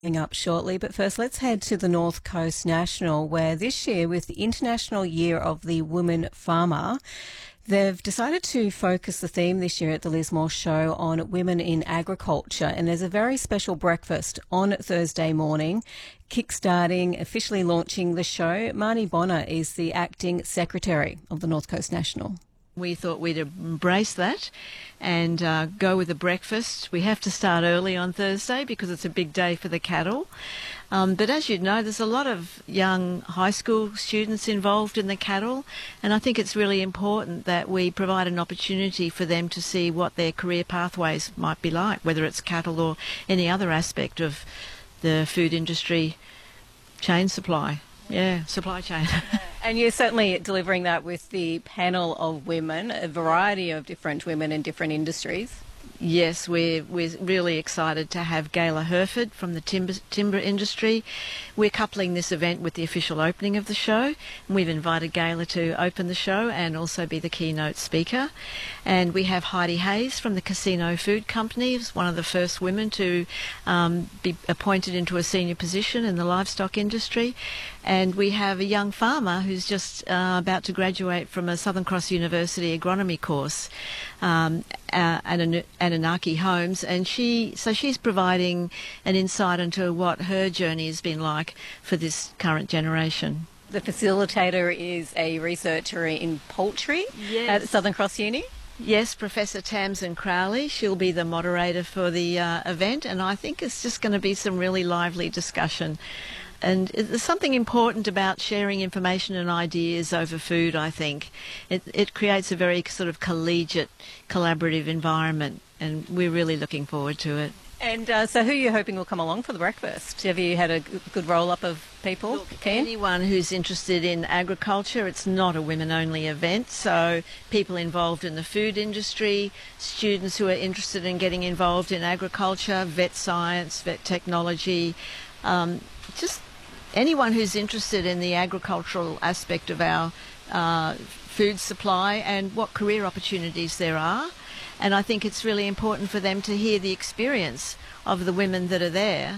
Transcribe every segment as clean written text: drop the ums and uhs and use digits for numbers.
Up shortly, but first let's head to the North Coast National, where this year, with the International Year of the Woman Farmer, they've decided to focus the theme this year at the Lismore Show on women in agriculture, and there's a very special breakfast on Thursday morning, officially launching the show. Marnie Bonner is the acting secretary of the North Coast National. We thought we'd embrace that and go with a breakfast. We have to start early on Thursday because it's a big day for the cattle. But as you know, there's a lot of young high school students involved in the cattle, and I think it's really important that we provide an opportunity for them to see what their career pathways might be like, whether it's cattle or any other aspect of the food industry supply chain. And you're certainly delivering that with the panel of women, a variety of different women in different industries. Yes, we're really excited to have Gayla Herford from the timber industry. We're coupling this event with the official opening of the show. We've invited Gayla to open the show and also be the keynote speaker. And we have Heidi Hayes from the Casino Food Company, who's one of the first women to be appointed into a senior position in the livestock industry. And we have a young farmer who's just about to graduate from a Southern Cross University agronomy course, Anunnaki Homes, and she's providing an insight into what her journey has been like for this current generation. The facilitator is a researcher in poultry at Southern Cross Uni. Yes, Professor Tamsin Crowley. She'll be the moderator for the event, and I think it's just going to be some really lively discussion. And there's something important about sharing information and ideas over food, I think. It creates a very sort of collegiate, collaborative environment, and we're really looking forward to it. And so who are you hoping will come along for the breakfast? Have you had a good roll-up of people? Look, anyone who's interested in agriculture, it's not a women-only event, so people involved in the food industry, students who are interested in getting involved in agriculture, vet science, vet technology, just anyone who's interested in the agricultural aspect of our food supply and what career opportunities there are. And I think it's really important for them to hear the experience of the women that are there,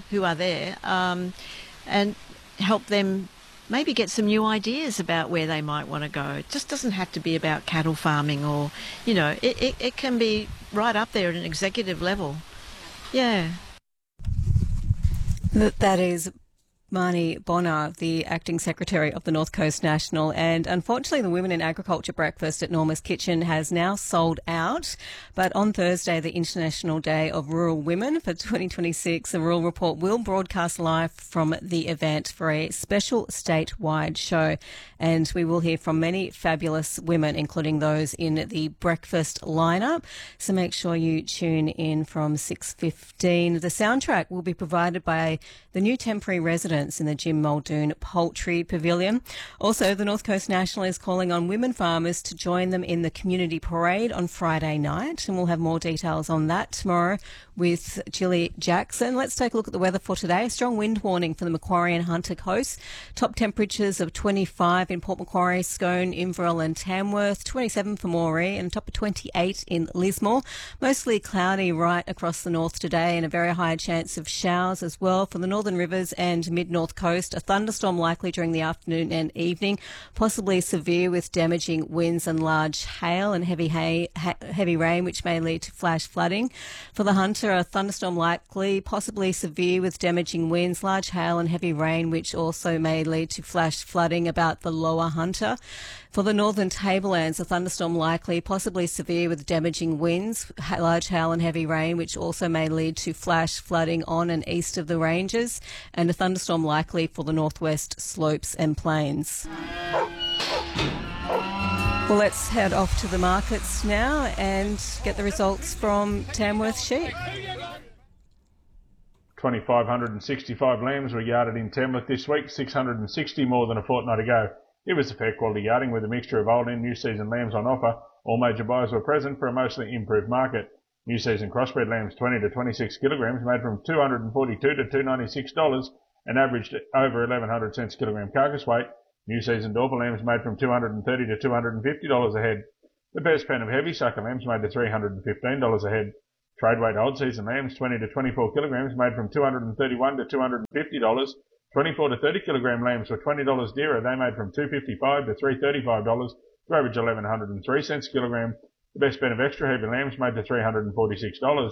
and help them maybe get some new ideas about where they might want to go. It just doesn't have to be about cattle farming or, it can be right up there at an executive level. Yeah. That is Marnie Bonner, the acting secretary of the North Coast National. And unfortunately, the Women in Agriculture breakfast at Norma's Kitchen has now sold out. But on Thursday, the International Day of Rural Women for 2026, the Rural Report will broadcast live from the event for a special statewide show. And we will hear from many fabulous women, including those in the breakfast lineup. So make sure you tune in from 6:15. The soundtrack will be provided by the new temporary residents in the Jim Muldoon Poultry Pavilion. Also, the North Coast National is calling on women farmers to join them in the community parade on Friday night, and we'll have more details on that tomorrow with Julie Jackson. Let's take a look at the weather for today. A strong wind warning for the Macquarie and Hunter coast. Top temperatures of 25 in Port Macquarie, Scone, Inverell and Tamworth, 27 for Moree, and a top of 28 in Lismore. Mostly cloudy right across the north today, and a very high chance of showers as well for the Northern Rivers and mid-north coast. A thunderstorm likely during the afternoon and evening, possibly severe with damaging winds and large hail and heavy rain, which may lead to flash flooding. For the Hunter, a thunderstorm likely, possibly severe with damaging winds, large hail and heavy rain, which also may lead to flash flooding about the lower Hunter. For the northern tablelands, a thunderstorm likely, possibly severe with damaging winds, large hail and heavy rain, which also may lead to flash flooding on and east of the ranges, and a thunderstorm likely for the northwest slopes and plains. Well, let's head off to the markets now and get the results from Tamworth Sheep. 2,565 lambs were yarded in Tamworth this week, 660 more than a fortnight ago. It was a fair quality yarding with a mixture of old and new season lambs on offer. All major buyers were present for a mostly improved market. New season crossbred lambs 20 to 26 kilograms made from $242 to $296 and averaged over 1,100 cents kilogram carcass weight. New season Dorper lambs made from $230 to $250 a head. The best pen of heavy sucker lambs made to $315 a head. Trade weight old season lambs 20 to 24 kilograms made from $231 to $250. 24 to 30 kilogram lambs were $20 dearer. They made from $255 to $335 to average $1,103 a kilogram. The best bet of extra heavy lambs made to $346.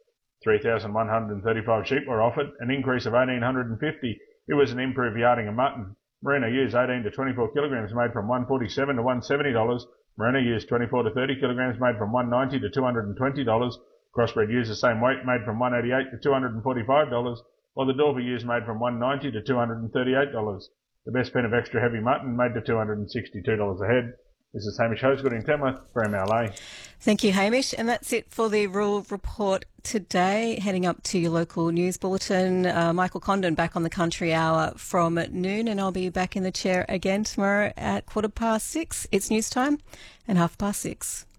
3,135 sheep were offered, an increase of 1,850. It was an improved yarding of mutton. Merino ewes 18 to 24 kilograms made from $147 to $170. Merino ewes 24 to 30 kilograms made from $190 to $220. Crossbred ewes the same weight made from $188 to $245, while the Dorper ewes made from $190 to $238. The best pen of extra heavy mutton made to $262 a head. This is Hamish Hosegood in Tamworth for MLA. Thank you, Hamish. And that's it for the Rural Report today. Heading up to your local news bulletin, Michael Condon back on the Country Hour from noon, and I'll be back in the chair again tomorrow at 6:15. It's news time and 6:30.